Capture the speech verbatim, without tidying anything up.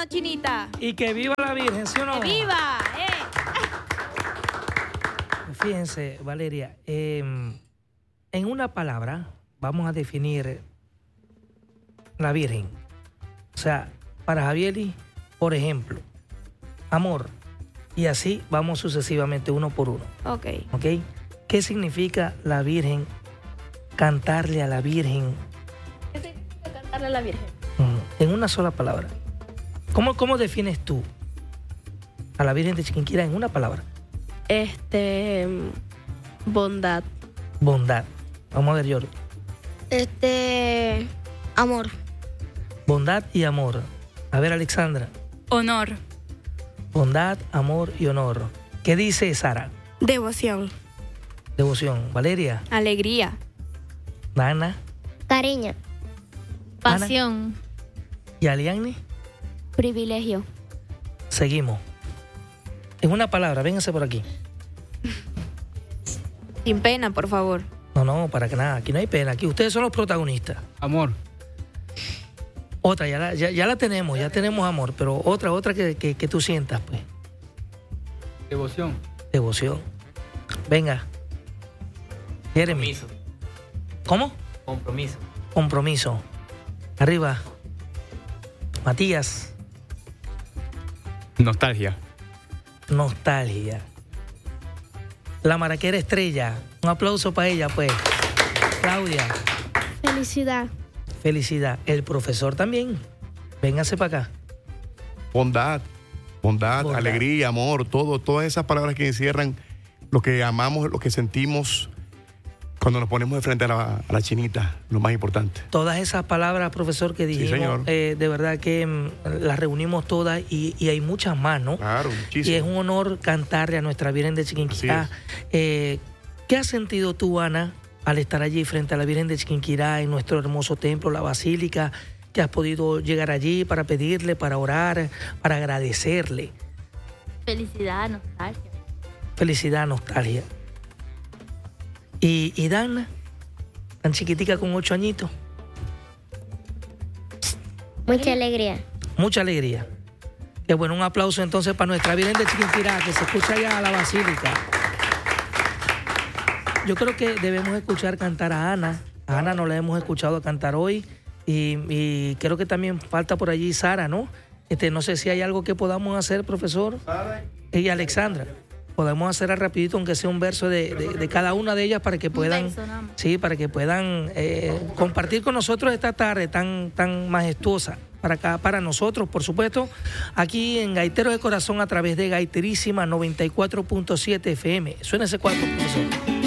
Chinita. Y que viva la Virgen, ¿sí o no? ¡Que viva! ¡Eh! Fíjense, Valeria, eh, en una palabra vamos a definir la Virgen. O sea, para Javieli, por ejemplo, amor. Y así vamos sucesivamente, uno por uno. Ok. ¿Ok? ¿Qué significa la Virgen? Cantarle a la Virgen. ¿Qué significa cantarle a la Virgen? Mm, en una sola palabra. ¿Cómo, cómo defines tú a la Virgen de Chiquinquirá en una palabra? Este... Bondad. Bondad. Vamos a ver, Jordi. Este... Amor. Bondad y amor. A ver, Alexandra. Honor. Bondad, amor y honor. ¿Qué dice Sara? Devoción. Devoción. Valeria. Alegría. Dana. Cariño. Pasión. ¿Y Alianni? Privilegio. Seguimos. En una palabra, véngase por aquí. Sin pena, por favor. No, no, para que nada. Aquí no hay pena. Aquí ustedes son los protagonistas. Amor. Otra, ya la, ya, ya la tenemos, ya tenemos amor, pero otra, otra que, que, que tú sientas, pues. Devoción. Devoción. Venga. Jeremy. Compromiso. ¿Cómo? Compromiso. Compromiso. Arriba. Matías. Nostalgia. Nostalgia. La maraquera estrella. Un aplauso para ella, pues. Claudia. Felicidad. Felicidad. El profesor también. Véngase para acá. Bondad, bondad, Bondad. alegría, amor, todo, todas esas palabras que encierran lo que amamos, lo que sentimos cuando nos ponemos de frente a la, a la chinita, lo más importante. Todas esas palabras, profesor, que dijimos, señor. eh, de verdad que mm, las reunimos todas y, y hay muchas más, ¿no? Claro, Y muchísimo. es un honor cantarle a nuestra Virgen de Chiquinquirá. Así Eh, ¿Qué has sentido tú, Ana, al estar allí frente a la Virgen de Chiquinquirá en nuestro hermoso templo, la basílica, que has podido llegar allí para pedirle, para orar, para agradecerle? Felicidad, nostalgia. Felicidad, nostalgia. ¿Y, y Dana, tan chiquitica con ocho añitos? Mucha alegría. Mucha alegría. Qué bueno, un aplauso entonces para nuestra Virgen de Chiquinquirá, que se escucha allá a la basílica. Yo creo que debemos escuchar cantar a Ana. A Ana no la hemos escuchado cantar hoy. Y, y creo que también falta por allí Sara, ¿no? Este, no sé si hay algo que podamos hacer, profesor. Y Alexandra. Podemos hacer rapidito, aunque sea un verso de, de, de cada una de ellas para que puedan, verso, nada más. sí, para que puedan eh, compartir con nosotros esta tarde tan, tan majestuosa. Para acá, para nosotros, por supuesto, aquí en Gaiteros de Corazón a través de Gaiterísima noventa y cuatro punto siete F M. Suena ese cuatro, profesor.